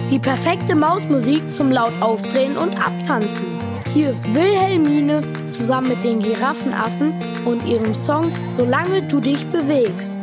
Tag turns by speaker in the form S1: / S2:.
S1: Die perfekte Mausmusik zum laut aufdrehen und abtanzen. Hier ist Wilhelmine zusammen mit den Giraffenaffen und ihrem Song Solange du dich bewegst.